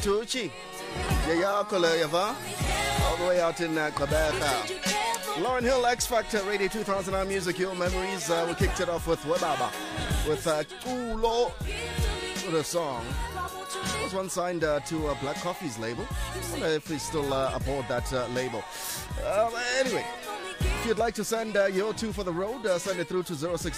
Tucci. Yayakole Yava. All the way out in Quebec. Lauren Hill, X Factor, Radio 2000 Music, Your Memories. We kicked it off with Webaba, with Kulo, with a song. Was once signed to Black Coffee's label. I wonder if he's still aboard that label. Anyway, if you'd like to send your two for the road, send it through to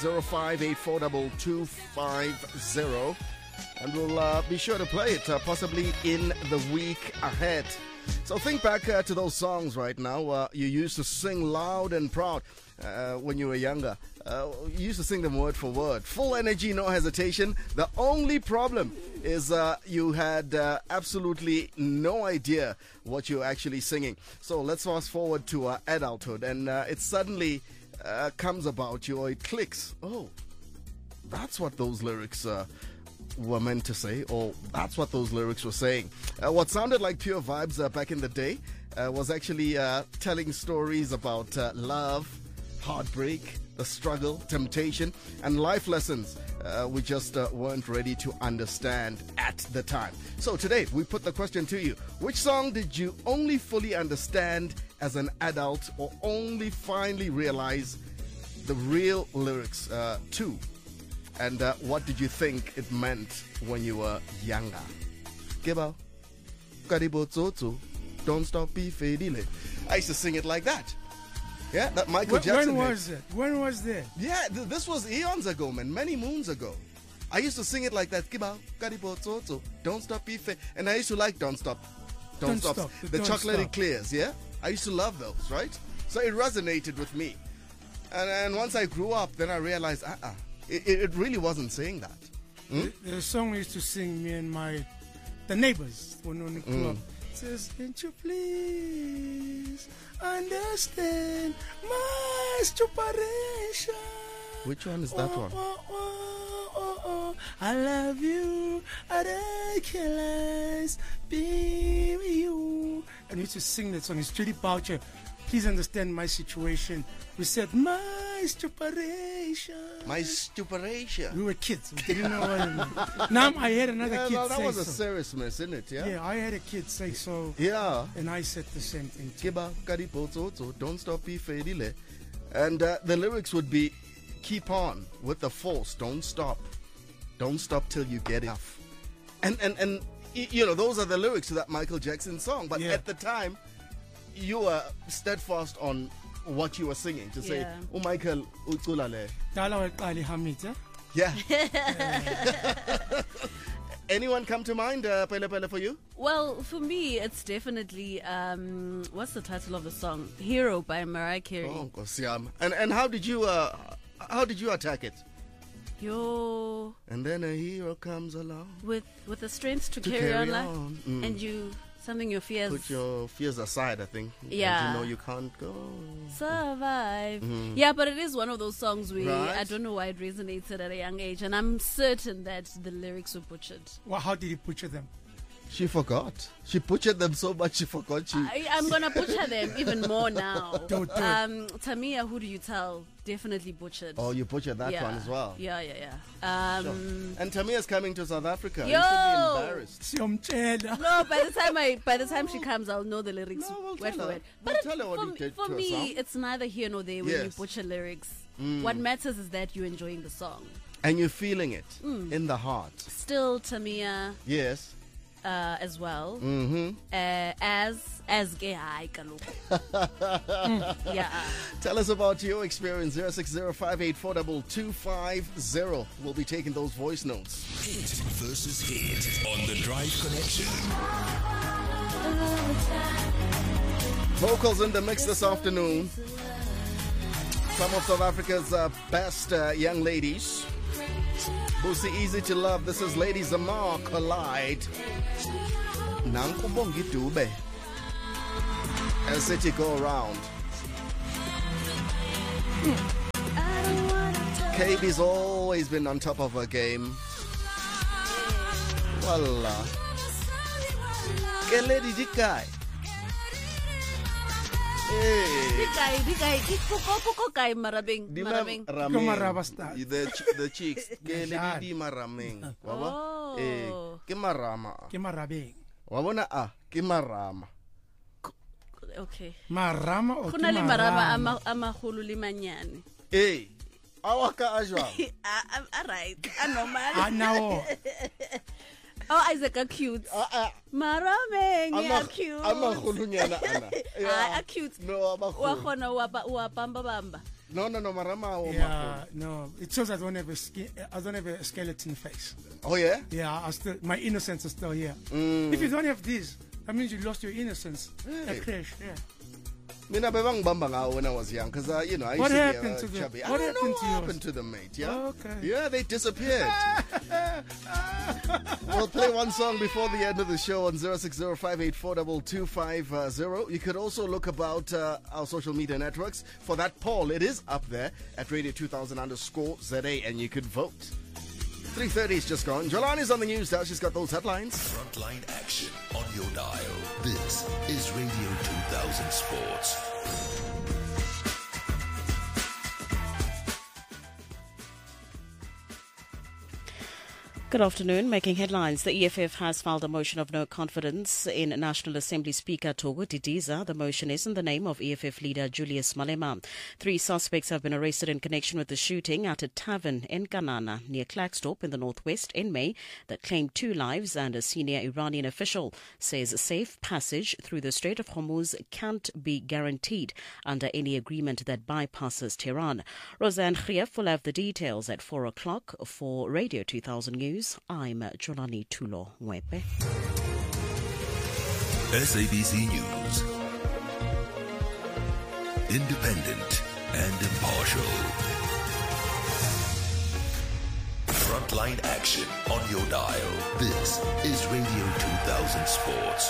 0605-842250. And we'll be sure to play it, possibly in the week ahead. So think back to those songs right now. You used to sing loud and proud when you were younger. You used to sing them word for word. Full energy, no hesitation. The only problem is you had absolutely no idea what you were actually singing. So let's fast forward to adulthood. And it suddenly comes about you, or it clicks. Oh, that's what those lyrics were meant to say, or that's what those lyrics were saying. What sounded like pure vibes back in the day was actually telling stories about love, heartbreak, the struggle, temptation, and life lessons we just weren't ready to understand at the time. So today we put the question to you: which song did you only fully understand as an adult, or only finally realize the real lyrics to? And what did you think it meant when you were younger? Geba, Karibo Tsotso, Don't Stop Be Fedile. I used to sing it like that. Yeah, that Michael Jackson. When was it? When was that? Yeah, this was eons ago, man. Many moons ago. I used to sing it like that. Geba, Karibo Tsotso, Don't Stop Be Fedile. And I used to like Don't Stop. Don't Stop. The chocolate eclairs, yeah? I used to love those, right? So it resonated with me. And once I grew up, then I realized, It really wasn't saying that. The song we used to sing, me and the neighbors, when on the club, says, "Can't you please understand my stupidation?" Which one is that one? I love you, I can't be with you. And we used to sing that song. It's really about you. Please understand my situation. We said, my stupidation. My stupidation. We were kids. We didn't know what it meant. Now I had another kid say so. That was a seriousness, isn't it? Yeah. Yeah, I had a kid say so. Yeah. And I said the same thing too. Don't stop, be fedile. And the lyrics would be, keep on with the force. Don't stop. Don't stop till you get enough. And you know, those are the lyrics to that Michael Jackson song. But at the time, you were steadfast on what you were singing to say, "Oh, Michael, ukulale." Yeah. Anyone come to mind, Pele for you? Well, for me, it's definitely what's the title of the song? "Hero" by Mariah Carey. Oh, Kosiam. And how did you attack it? Yo. And then a hero comes along with the strength to carry on life, and you. Something your fears. Put your fears aside, I think. Yeah. And you know you can't go. Survive. Yeah, but it is one of those songs where I don't know why it resonated at a young age, and I'm certain that the lyrics were butchered. Well, how did he butcher them? She forgot. She butchered them so much she forgot. I'm going to butcher them even more now. Don't. Tamia, who do you tell? Definitely butchered. Oh, you butchered that one as well. Yeah. Sure. And Tamia's coming to South Africa. Yo! You should be embarrassed. No, by the time she comes, I'll know the lyrics word for word. But tell her what you did for me, it's neither here nor there when you butcher lyrics. What matters is that you're enjoying the song. And you're feeling it in the heart. Still, Tamia. Yes. As well. As gay. Yeah. Tell us about your experience. 0605842250. We'll be taking those voice notes. Hit versus hit on the Drive Connection. Vocals in the mix this afternoon. Some of South Africa's best young ladies. Busi Easy to Love. This is Lady Zamar Collide. Nankubongi Dube. And City Go Around. KB's always been on top of her game. Voila. Get Lady Dikai. The cheeks. Ke Lady Marameng. Oh. Ke Marama. Ke marabeng. Wabona ke marama. Okay. Marama o Go na le marama a magolo le manyane. Eh. Awaka a jwang? Alright, a normal. Now. Oh, Isaac, a cute. Marame, a cute. A magolonyana ana. A cute. No, a Wa magolo. khona wa bamba. No, marama o Yeah, no. It shows I don't have a skeleton face. Oh yeah? Yeah, my innocence is still here. If you don't have this, that means you lost your innocence. Really? Yeah. Mina bebangibamba ngawo when I was young because I used What to happened be to them? chubby. What I don't know happened what to yours? happened to them, mate. Yeah. Oh, okay. Yeah, they disappeared. We'll play one song before the end of the show on 0605842250. You could also look about our social media networks for that poll. It is up there at radio2000_ZA and you could vote. 3:30 is just gone. Jolani's on the news now. She's got those headlines. Frontline action on your dial. This is Radio 2000 Sports. Good afternoon. Making headlines, the EFF has filed a motion of no confidence in National Assembly Speaker Togo Didiza. The motion is in the name of EFF leader Julius Malema. 3 suspects have been arrested in connection with the shooting at a tavern in Kanana near Klerksdorp in the northwest in May that claimed 2 lives, and a senior Iranian official says safe passage through the Strait of Hormuz can't be guaranteed under any agreement that bypasses Tehran. Roseanne Grief will have the details at 4 o'clock. For Radio 2000 News, I'm Jolani Tulo Mwepe. SABC News. Independent and impartial. Frontline action on your dial. This is Radio 2000 Sports.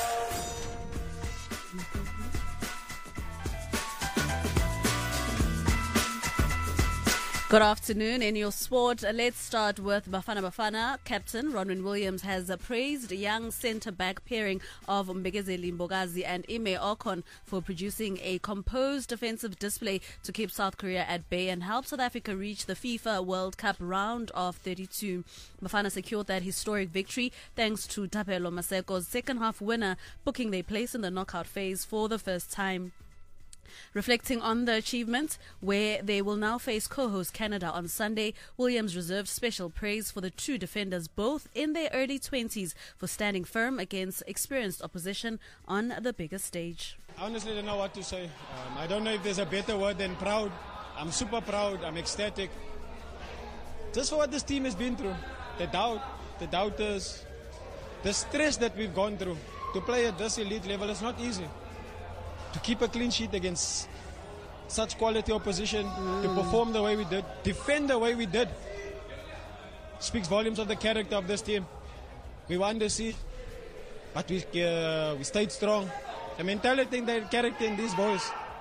Good afternoon. In your sport, let's start with Bafana Bafana. Captain Ronwen Williams has praised young centre-back pairing of Mbegezeli Mbogazi and Ime Okon for producing a composed defensive display to keep South Korea at bay and help South Africa reach the FIFA World Cup round of 32. Bafana secured that historic victory thanks to Tapelo Maseko's second-half winner, booking their place in the knockout phase for the first time. Reflecting on the achievement, where they will now face co-host Canada on Sunday, Williams reserved special praise for the 2 defenders, both in their early 20s, for standing firm against experienced opposition on the bigger stage. I honestly don't know what to say. I don't know if there's a better word than proud. I'm super proud. I'm ecstatic. Just for what this team has been through. The doubt, the doubters, the stress that we've gone through. To play at this elite level is not easy. To keep a clean sheet against such quality opposition, to perform the way we did, defend the way we did, speaks volumes of the character of this team. We won the siege, but we stayed strong. The mentality and the character in these boys.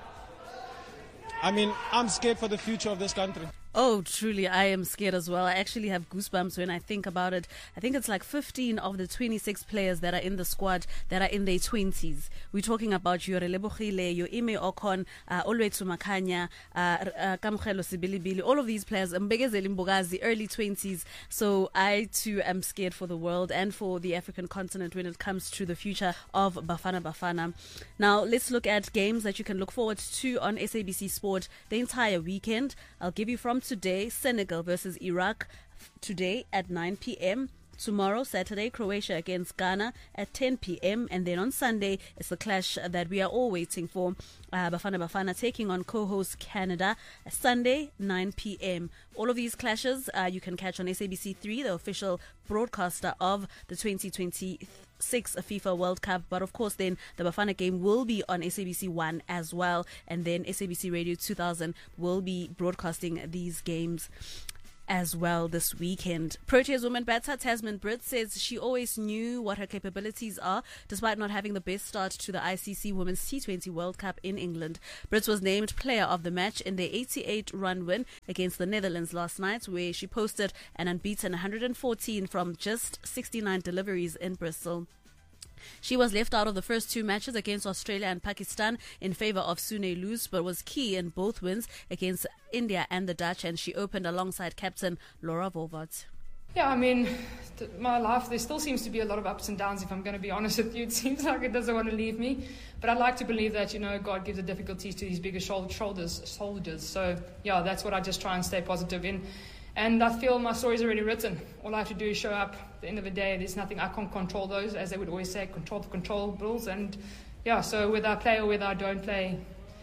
I mean, I'm scared for the future of this country. Oh, truly, I am scared as well. I actually have goosebumps when I think about it. I think it's like 15 of the 26 players that are in the squad that are in their 20s. We're talking about your Lebohile, your Ime Okon, Olwethu Makanya, Kamkhelo Sibilibili, all of these players, Mbegezeli Mbogazi, early 20s. So I too am scared for the world and for the African continent when it comes to the future of Bafana Bafana. Now, let's look at games that you can look forward to on SABC Sport the entire weekend. I'll give you from today, Senegal versus Iraq today at 9 p.m. Tomorrow, Saturday, Croatia against Ghana at 10 p.m. And then on Sunday, it's the clash that we are all waiting for. Bafana Bafana taking on co-host Canada, Sunday, 9 p.m. All of these clashes you can catch on SABC3, the official broadcaster of the 2026 FIFA World Cup. But of course, then the Bafana game will be on SABC1 as well. And then SABC Radio 2000 will be broadcasting these games as well this weekend. Proteas woman batter Tasman Britt says she always knew what her capabilities are, despite not having the best start to the ICC Women's T20 World Cup in England. Britt was named player of the match in their 88-run win against the Netherlands last night, where she posted an unbeaten 114 from just 69 deliveries in Bristol. She was left out of the first 2 matches against Australia and Pakistan in favour of Sune Loose, but was key in both wins against India and the Dutch, and she opened alongside captain Laura Volvaert. Yeah, I mean, my life, there still seems to be a lot of ups and downs, if I'm going to be honest with you. It seems like it doesn't want to leave me. But I'd like to believe that, God gives the difficulties to these bigger soldiers. So, yeah, that's what I just try and stay positive in. And I feel my story's already written. All I have to do is show up. At the end of the day, there's nothing, I can't control those, as they would always say, control the controllables. And, yeah, so whether I play or whether I don't play,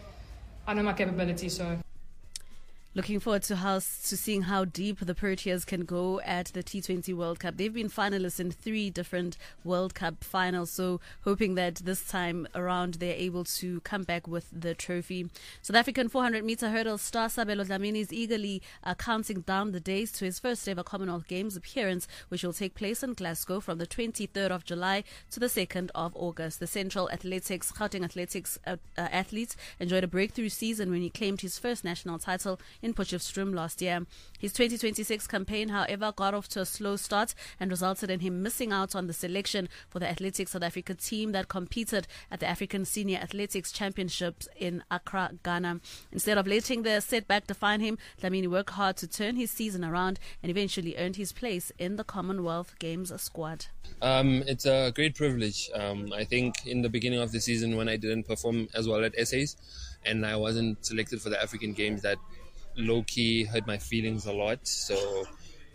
I know my capabilities, so... Looking forward to seeing how deep the Proteas can go at the T20 World Cup. They've been finalists in 3 different World Cup finals, so hoping that this time around they're able to come back with the trophy. South African 400-meter hurdle star Sabelo Dlamini is eagerly counting down the days to his first ever Commonwealth Games appearance, which will take place in Glasgow from the 23rd of July to the 2nd of August. The Central Athletics, Gauteng Athletics athlete enjoyed a breakthrough season when he claimed his first national title in Potchefstroom last year. His 2026 campaign, however, got off to a slow start and resulted in him missing out on the selection for the Athletics South Africa team that competed at the African Senior Athletics Championships in Accra, Ghana. Instead of letting the setback define him, Dlamini worked hard to turn his season around and eventually earned his place in the Commonwealth Games squad. It's a great privilege. I think in the beginning of the season when I didn't perform as well at SAs and I wasn't selected for the African Games, that low-key hurt my feelings a lot. So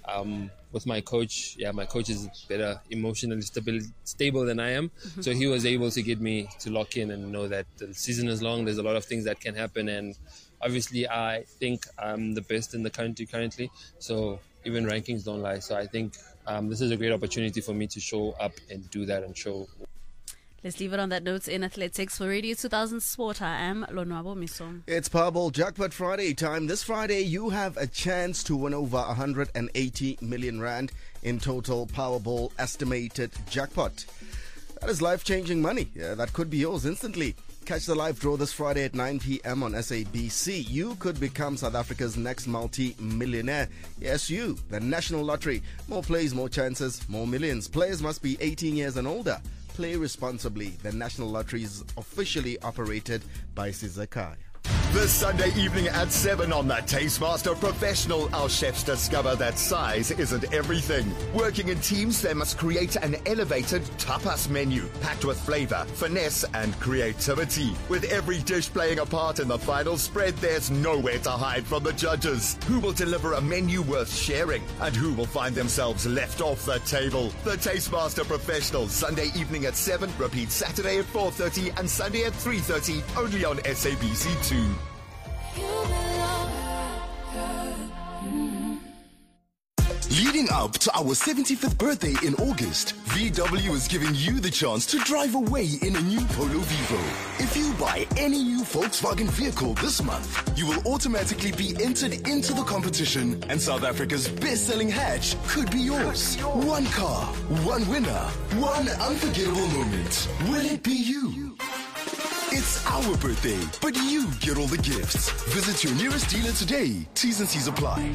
with my coach, my coach is better emotionally stable than I am. Mm-hmm. So he was able to get me to lock in and know that the season is long. There's a lot of things that can happen. And obviously, I think I'm the best in the country currently. So even rankings don't lie. So I think this is a great opportunity for me to show up and do that and show. Let's leave it on that note in athletics. For Radio 2000 Sport, I am Lonwabo Miso. It's Powerball Jackpot Friday time. This Friday, you have a chance to win over 180 million rand in total Powerball estimated jackpot. That is life-changing money. That could be yours instantly. Catch the live draw this Friday at 9 p.m. on SABC. You could become South Africa's next multi-millionaire. Yes, you, the National Lottery. More plays, more chances, more millions. Players must be 18 years and older. Play responsibly. The National Lottery is officially operated by Sizakai. This Sunday evening at 7 on the Tastemaster Professional, our chefs discover that size isn't everything. Working in teams, they must create an elevated tapas menu packed with flavor, finesse, and creativity. With every dish playing a part in the final spread, there's nowhere to hide from the judges. Who will deliver a menu worth sharing, and who will find themselves left off the table? The Tastemaster Professional, Sunday evening at 7, repeat Saturday at 4:30 and Sunday at 3:30, only on SABC2. Leading up to our 75th birthday in August, VW is giving you the chance to drive away in a new Polo Vivo. If you buy any new Volkswagen vehicle this month, you will automatically be entered into the competition, and South Africa's best-selling hatch could be yours. One car, one winner, one unforgettable moment. Will it be you? It's our birthday, but you get all the gifts. Visit your nearest dealer today. T's and C's apply.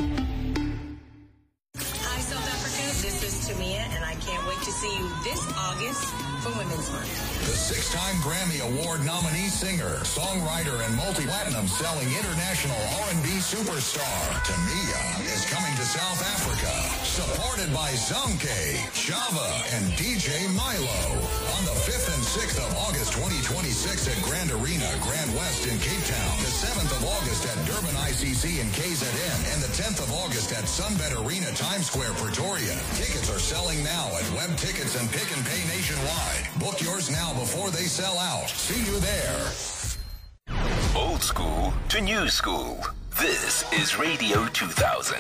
Hi, South Africa. This is Tamia, and I can't wait to see you this August for Women's Month. The 6-time Grammy Award nominee singer, songwriter, and multi-platinum selling international R&B superstar Tamia is coming to South Africa, supported by Zamke, Chava, and DJ Milo on the 5th and 6th of August 2026 at Grand Arena, Grand West in Cape Town, the 7th of August at Durban ICC in KZN, and the 10th of August at Sunbet Arena, Times Square, Pretoria. Tickets are selling now at Web Tickets and Pick and Pay nationwide. Book yours now before they sell out. See you there. Old school to new school. This is Radio 2000.